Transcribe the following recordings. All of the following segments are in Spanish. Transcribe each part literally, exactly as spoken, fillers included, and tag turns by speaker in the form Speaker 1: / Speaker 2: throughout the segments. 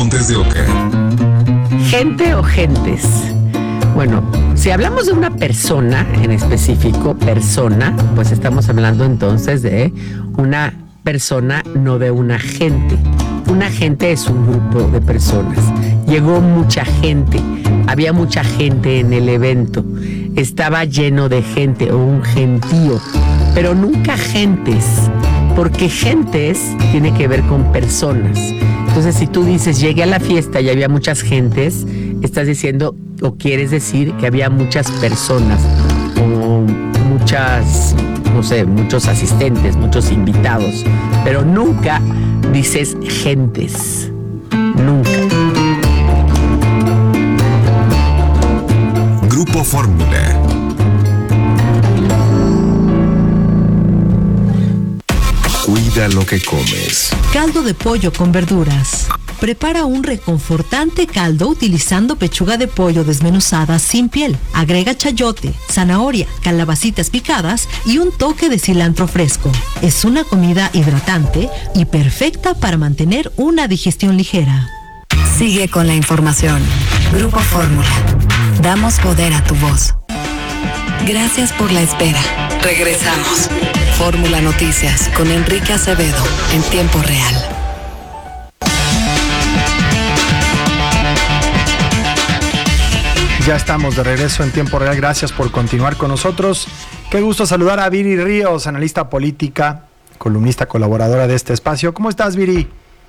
Speaker 1: Montes de Oca.
Speaker 2: ¿Gente o gentes? Bueno, si hablamos de una persona en específico, persona, pues estamos hablando entonces de una persona, no de una gente. Una gente es un grupo de personas. Llegó mucha gente, había mucha gente en el evento, estaba lleno de gente o un gentío, pero nunca gentes, porque gentes tiene que ver con personas. Entonces, si tú dices, llegué a la fiesta y había muchas gentes, estás diciendo o quieres decir que había muchas personas o muchas, no sé, muchos asistentes, muchos invitados, pero nunca dices gentes, nunca.
Speaker 1: Grupo Fórmula. Cuida lo que comes.
Speaker 3: Caldo de pollo con verduras. Prepara un reconfortante caldo utilizando pechuga de pollo desmenuzada sin piel. Agrega chayote, zanahoria, calabacitas picadas y un toque de cilantro fresco. Es una comida hidratante y perfecta para mantener una digestión ligera.
Speaker 4: Sigue con la información. Grupo Fórmula. Damos poder a tu voz. Gracias por la espera. Regresamos. Fórmula Noticias con Enrique Acevedo en tiempo real.
Speaker 5: Ya estamos de regreso en tiempo real. Gracias por continuar con nosotros. Qué gusto saludar a Viri Ríos, analista política, columnista colaboradora de este espacio. ¿Cómo estás, Viri?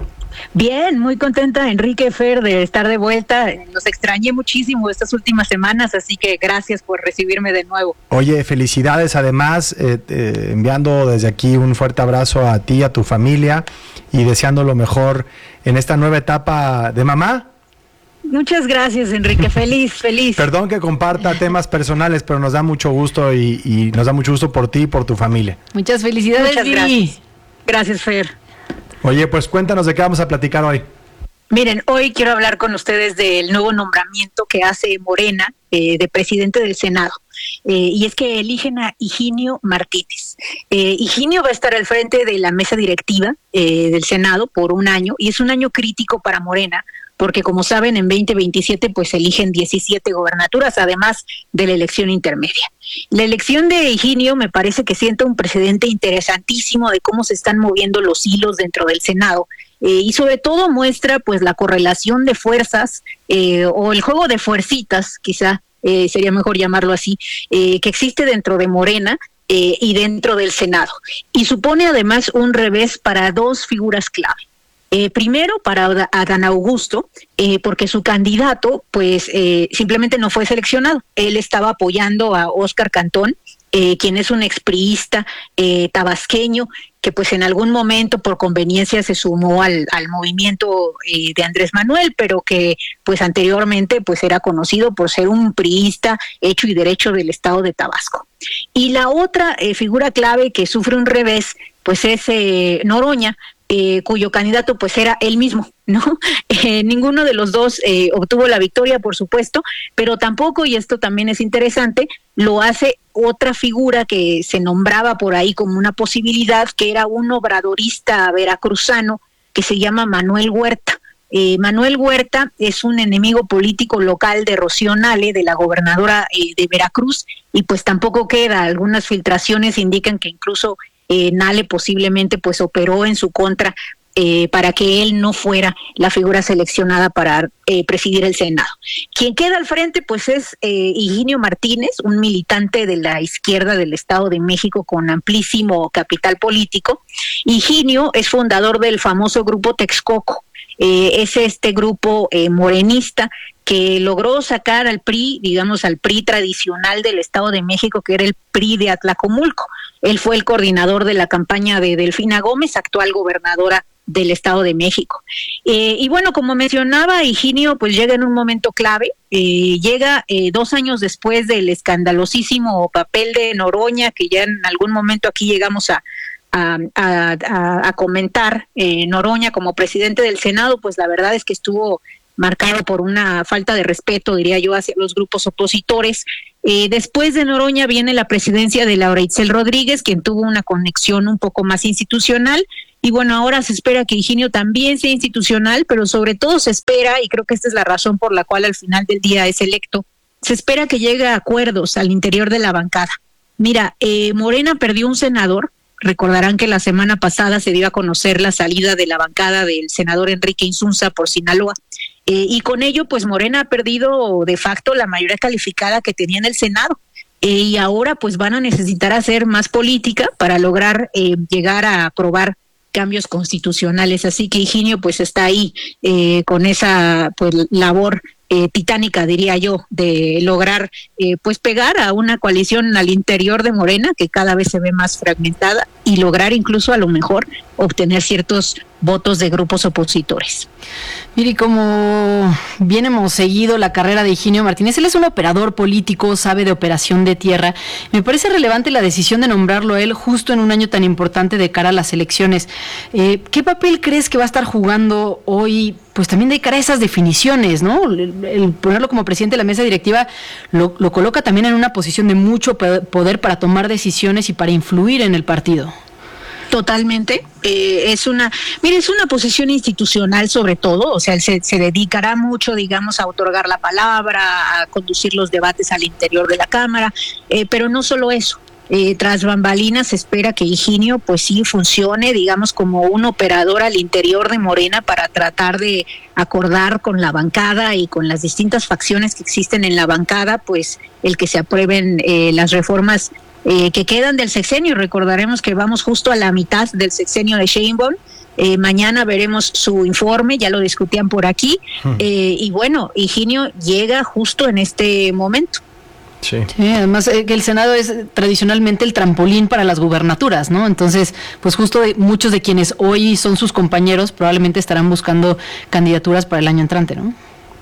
Speaker 6: Bien, muy contenta, Enrique, Fer, de estar de vuelta. Los extrañé muchísimo estas últimas semanas, así que gracias por recibirme de nuevo.
Speaker 5: Oye, felicidades además, eh, eh, enviando desde aquí un fuerte abrazo a ti, a tu familia y deseando lo mejor en esta nueva etapa de mamá.
Speaker 6: Muchas gracias, Enrique, feliz, feliz.
Speaker 5: Perdón que comparta temas personales, pero nos da mucho gusto y, y nos da mucho gusto por ti y por tu familia.
Speaker 2: Muchas felicidades,
Speaker 6: Muchas
Speaker 2: Viri.
Speaker 6: gracias. Gracias, Fer.
Speaker 5: Oye, pues cuéntanos de qué vamos a platicar hoy.
Speaker 6: Miren, hoy quiero hablar con ustedes del nuevo nombramiento que hace Morena eh, de presidente del Senado. Eh, y es que eligen a Higinio Martínez. Eh, Higinio va a estar al frente de la mesa directiva eh, del Senado por un año, y es un año crítico para Morena, porque como saben, en veinte veintisiete pues eligen diecisiete gobernaturas, además de la elección intermedia. La elección de Higinio me parece que sienta un precedente interesantísimo de cómo se están moviendo los hilos dentro del Senado, eh, y sobre todo muestra pues la correlación de fuerzas, eh, o el juego de fuercitas, quizá eh, sería mejor llamarlo así, eh, que existe dentro de Morena eh, y dentro del Senado. Y supone además un revés para dos figuras clave. Eh, primero para Adán Augusto, eh, porque su candidato pues eh, simplemente no fue seleccionado. Él estaba apoyando a Óscar Cantón, eh, quien es un expriista eh, tabasqueño, que pues en algún momento por conveniencia se sumó al, al movimiento eh, de Andrés Manuel, pero que pues anteriormente pues era conocido por ser un priista hecho y derecho del estado de Tabasco. Y la otra eh, figura clave que sufre un revés pues es eh, Noroña, Eh, cuyo candidato pues era él mismo, ¿no? Eh, ninguno de los dos eh, obtuvo la victoria, por supuesto, pero tampoco, y esto también es interesante, lo hace otra figura que se nombraba por ahí como una posibilidad, que era un obradorista veracruzano que se llama Manuel Huerta. Eh, Manuel Huerta es un enemigo político local de Rocío Nale, de la gobernadora eh, de Veracruz, y pues tampoco queda. Algunas filtraciones indican que incluso Eh, Nale posiblemente pues operó en su contra eh, para que él no fuera la figura seleccionada para eh, presidir el Senado. Quien queda al frente pues es eh, Higinio Martínez, un militante de la izquierda del Estado de México con amplísimo capital político. Higinio es fundador del famoso grupo Texcoco. Eh, es este grupo eh, morenista que logró sacar al P R I, digamos al P R I tradicional del Estado de México, que era el P R I de Atlacomulco. Él fue el coordinador de la campaña de Delfina Gómez, actual gobernadora del Estado de México. Eh, y bueno, como mencionaba, Higinio pues llega en un momento clave, eh, llega eh, dos años después del escandalosísimo papel de Noroña, que ya en algún momento aquí llegamos a A, a, a comentar. eh, Noroña como presidente del Senado, pues la verdad es que estuvo marcado por una falta de respeto, diría yo, hacia los grupos opositores, Eh, después de Noroña viene la presidencia de Laura Itzel Rodríguez, quien tuvo una conexión un poco más institucional. Y bueno, ahora se espera que Higinio también sea institucional, pero sobre todo se espera, y creo que esta es la razón por la cual al final del día es electo, se espera que llegue a acuerdos al interior de la bancada. Mira, eh, Morena perdió un senador. Recordarán que la semana pasada se dio a conocer la salida de la bancada del senador Enrique Insunza por Sinaloa. Eh, y con ello, pues Morena ha perdido de facto la mayoría calificada que tenía en el Senado. Eh, y ahora pues van a necesitar hacer más política para lograr eh, llegar a aprobar cambios constitucionales. Así que Higinio pues está ahí eh, con esa pues labor eh, titánica, diría yo, de lograr eh, pues pegar a una coalición al interior de Morena que cada vez se ve más fragmentada y lograr incluso a lo mejor obtener ciertos votos de grupos opositores.
Speaker 7: Mire, como bien hemos seguido la carrera de Higinio Martínez, él es un operador político, sabe de operación de tierra. Me parece relevante la decisión de nombrarlo a él justo en un año tan importante de cara a las elecciones. Eh, ¿Qué papel crees que va a estar jugando hoy, pues también de cara a esas definiciones, ¿no? El, el ponerlo como presidente de la mesa directiva lo, lo coloca también en una posición de mucho poder para tomar decisiones y para influir en el partido.
Speaker 6: Totalmente, eh, es una, mire, es una posición institucional sobre todo, o sea, se, se dedicará mucho, digamos, a otorgar la palabra, a conducir los debates al interior de la Cámara, eh, pero no solo eso. Eh, tras bambalinas se espera que Higinio pues sí funcione, digamos, como un operador al interior de Morena para tratar de acordar con la bancada y con las distintas facciones que existen en la bancada, pues el que se aprueben eh, las reformas Eh, que quedan del sexenio. Recordaremos que vamos justo a la mitad del sexenio de Sheinbaum. Eh, mañana veremos su informe, ya lo discutían por aquí, eh, y bueno, Higinio llega justo en este momento.
Speaker 7: Sí. Sí, además eh, que el Senado es tradicionalmente el trampolín para las gubernaturas, ¿no? Entonces, pues justo de, muchos de quienes hoy son sus compañeros probablemente estarán buscando candidaturas para el año entrante, ¿no?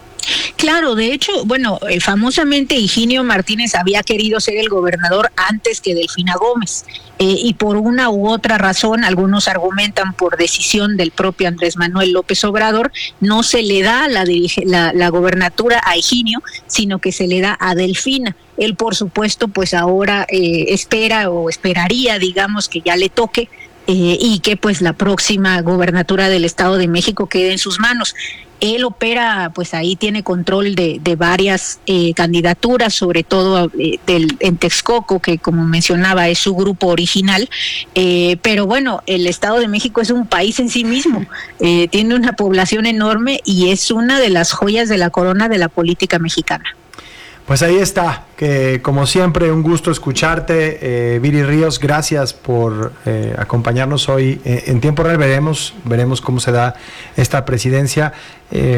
Speaker 6: Claro, de hecho, bueno, eh, famosamente Higinio Martínez había querido ser el gobernador antes que Delfina Gómez, eh, y por una u otra razón, algunos argumentan por decisión del propio Andrés Manuel López Obrador, no se le da la, dirige, la, la gobernatura a Higinio, sino que se le da a Delfina. Él, por supuesto, pues ahora eh, espera o esperaría, digamos, que ya le toque, eh, y que pues la próxima gobernatura del Estado de México quede en sus manos. Él opera, pues ahí tiene control de, de varias eh, candidaturas, sobre todo eh, del, en Texcoco, que como mencionaba es su grupo original, eh, pero bueno, el Estado de México es un país en sí mismo, eh, tiene una población enorme y es una de las joyas de la corona de la política mexicana.
Speaker 5: Pues ahí está, que como siempre un gusto escucharte, eh, Viri Ríos, gracias por eh, acompañarnos hoy eh, en tiempo real. Veremos, veremos cómo se da esta presidencia. Eh,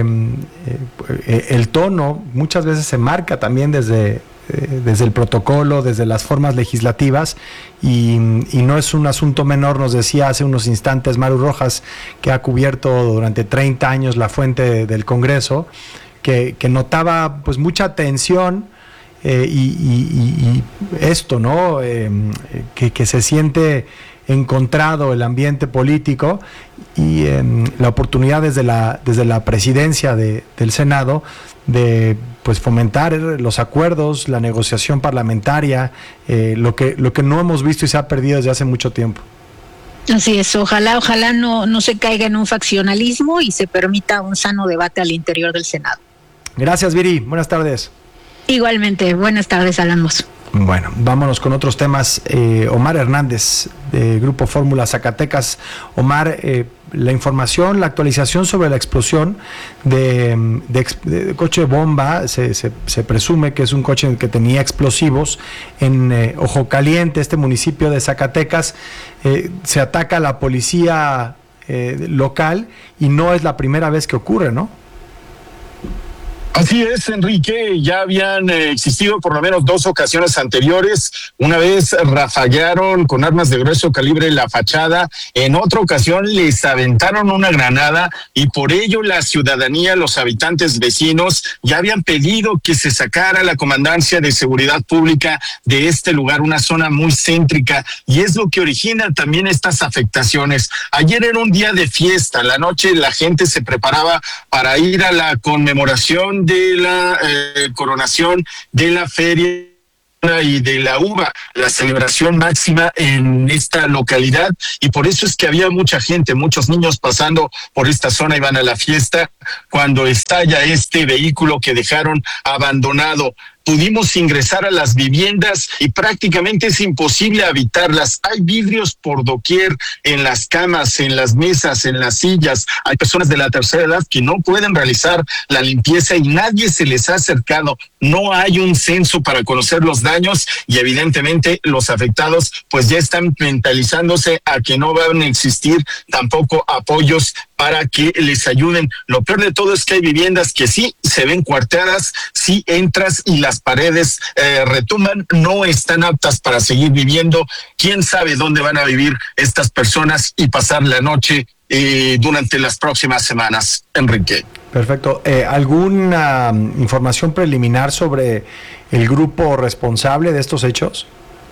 Speaker 5: eh, el tono muchas veces se marca también desde, eh, desde el protocolo, desde las formas legislativas, y, y no es un asunto menor. Nos decía hace unos instantes Maru Rojas, que ha cubierto durante treinta años la fuente del Congreso, Que, que notaba pues mucha tensión eh, y, y, y esto, ¿no? Eh, que, que se siente encontrado el ambiente político y eh, la oportunidad desde la, desde la presidencia de, del Senado de pues fomentar los acuerdos, la negociación parlamentaria, eh, lo que, lo que no hemos visto y se ha perdido desde hace mucho tiempo.
Speaker 6: Así es, ojalá, ojalá no, no se caiga en un faccionalismo y se permita un sano debate al interior del Senado.
Speaker 5: Gracias, Viri. Buenas tardes.
Speaker 6: Igualmente, buenas tardes, Alamos.
Speaker 5: Bueno, vámonos con otros temas. Eh, Omar Hernández, de Grupo Fórmula Zacatecas. Omar, eh, la información, la actualización sobre la explosión de, de, de coche bomba, se, se, se presume que es un coche que tenía explosivos en eh, Ojo Caliente, este municipio de Zacatecas. Eh, se ataca a la policía eh, local y no es la primera vez que ocurre, ¿no?
Speaker 8: Así es, Enrique, ya habían eh, existido por lo menos dos ocasiones anteriores. Una vez rafaguearon con armas de grueso calibre la fachada, en otra ocasión les aventaron una granada y por ello la ciudadanía, los habitantes vecinos, ya habían pedido que se sacara la Comandancia de Seguridad Pública de este lugar, una zona muy céntrica, y es lo que origina también estas afectaciones. Ayer era un día de fiesta, la noche la gente se preparaba para ir a la conmemoración de la eh, coronación de la feria y de la uva, la celebración máxima en esta localidad, y por eso es que había mucha gente, muchos niños pasando por esta zona, iban a la fiesta cuando estalla este vehículo que dejaron abandonado. Pudimos ingresar a las viviendas y prácticamente es imposible habitarlas. Hay vidrios por doquier, en las camas, en las mesas, en las sillas. Hay personas de la tercera edad que no pueden realizar la limpieza y nadie se les ha acercado. No hay un censo para conocer los daños y evidentemente los afectados pues ya están mentalizándose a que no van a existir tampoco apoyos para que les ayuden. Lo peor de todo es que hay viviendas que sí se ven cuarteadas, sí entras y las paredes eh, retumban, no están aptas para seguir viviendo. ¿Quién sabe dónde van a vivir estas personas y pasar la noche eh, durante las próximas semanas, Enrique?
Speaker 5: Perfecto. Eh, ¿Alguna um, información preliminar sobre el grupo responsable de estos hechos?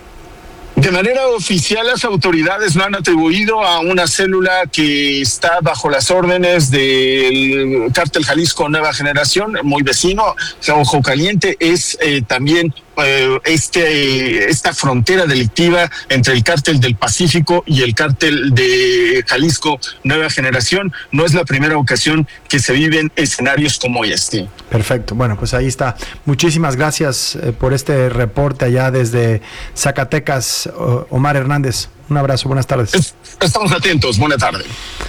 Speaker 8: De manera oficial, las autoridades lo han atribuido a una célula que está bajo las órdenes del Cártel Jalisco Nueva Generación, muy vecino. Ojo Caliente es eh, también eh, este esta frontera delictiva entre el Cártel del Pacífico y el Cártel de Jalisco Nueva Generación. No es la primera ocasión que se viven escenarios como este.
Speaker 5: Perfecto. Bueno, pues ahí está. Muchísimas gracias eh, por este reporte allá desde Zacatecas, Omar Hernández. Un abrazo, buenas tardes.
Speaker 8: Estamos atentos, buena tarde.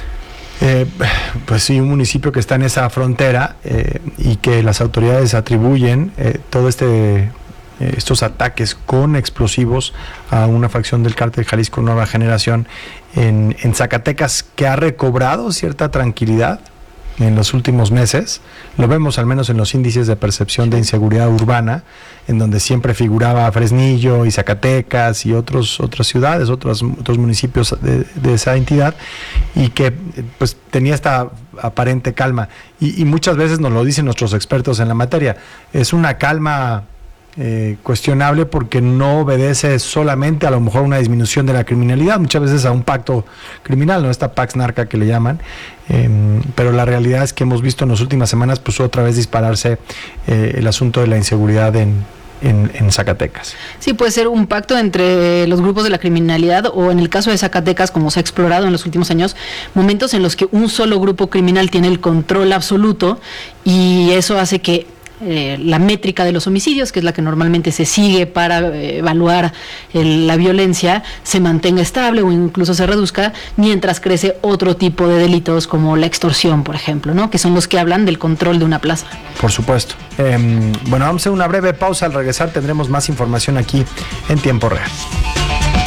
Speaker 5: Eh, pues sí, un municipio que está en esa frontera eh, y que las autoridades atribuyen eh, todo este eh, estos ataques con explosivos a una facción del Cártel Jalisco Nueva Generación en, en Zacatecas, que ha recobrado cierta tranquilidad en los últimos meses. Lo vemos al menos en los índices de percepción de inseguridad urbana, en donde siempre figuraba Fresnillo y Zacatecas y otros otras ciudades, otros otros municipios de, de esa entidad, y que pues tenía esta aparente calma, y, y muchas veces nos lo dicen nuestros expertos en la materia, es una calma Eh, cuestionable porque no obedece solamente a lo mejor una disminución de la criminalidad, muchas veces a un pacto criminal, ¿no? Esta Pax Narca que le llaman, eh, pero la realidad es que hemos visto en las últimas semanas pues otra vez dispararse eh, el asunto de la inseguridad en En, en Zacatecas.
Speaker 7: Sí, puede ser un pacto entre los grupos de la criminalidad, o en el caso de Zacatecas, como se ha explorado en los últimos años, momentos en los que un solo grupo criminal tiene el control absoluto, y eso hace que Eh, la métrica de los homicidios, que es la que normalmente se sigue para eh, evaluar el, la violencia, se mantenga estable o incluso se reduzca, mientras crece otro tipo de delitos como la extorsión, por ejemplo, ¿no? Que son los que hablan del control de una plaza.
Speaker 5: Por supuesto. Eh, bueno, vamos a hacer una breve pausa. Al regresar tendremos más información aquí en tiempo real.